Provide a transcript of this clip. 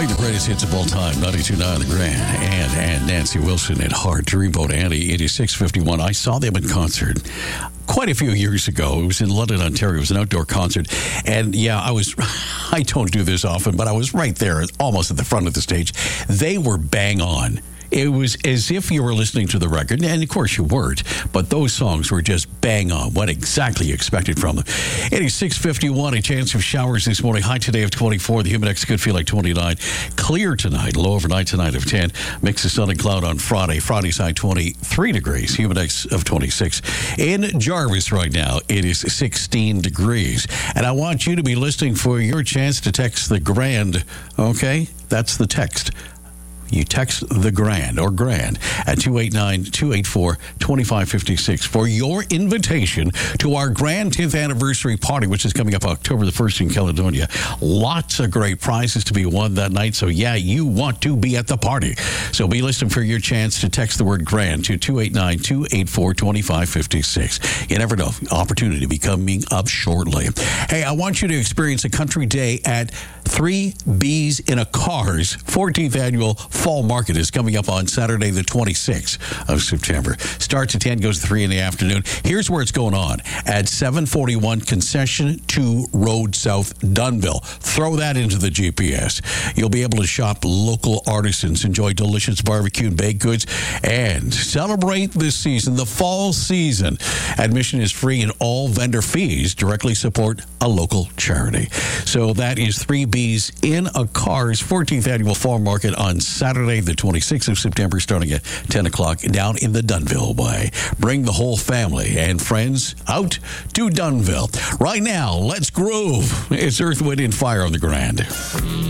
Playing the greatest hits of all time, 92.9 The Grand, and Nancy Wilson at Heart. Dreamboat Annie, 8651. I saw them in concert quite a few years ago. It was in London, Ontario. It was an outdoor concert. And yeah, I don't do this often, but I was right there, almost at the front of the stage. They were bang on. It was as if you were listening to the record, and of course you weren't, but those songs were just bang on, what exactly you expected from them. 8651, a chance of showers this morning, high today of 24, the Humidex could feel like 29, clear tonight, low overnight tonight of 10, mix of sun and cloud on Friday's high 23 degrees, Humidex of 26. In Jarvis right now, it is 16 degrees, and I want you to be listening for your chance to text the Grand, okay? That's the text. You text the Grand or Grand at 289-284-2556 for your invitation to our Grand 10th anniversary party, which is coming up October the 1st in Caledonia. Lots of great prizes to be won that night. So, yeah, you want to be at the party. So be listening for your chance to text the word Grand to 289-284-2556. You never know. Opportunity to be coming up shortly. Hey, I want you to experience a country day at 3 Bees in a Cars 14th annual Fall Market is coming up on Saturday, the 26th of September. Starts at 10, goes to 3 in the afternoon. Here's where it's going on. At 741 Concession 2 Road South, Dunnville. Throw that into the GPS. You'll be able to shop local artisans, enjoy delicious barbecue and baked goods, and celebrate this season, the fall season. Admission is free and all vendor fees directly support a local charity. So that is 3 Bees in a Cars 14th annual Fall Market on Saturday, the 26th of September, starting at 10 o'clock down in the Dunnville way. Bring the whole family and friends out to Dunnville. Right now, let's groove. It's Earth, Wind, and Fire on the Grand.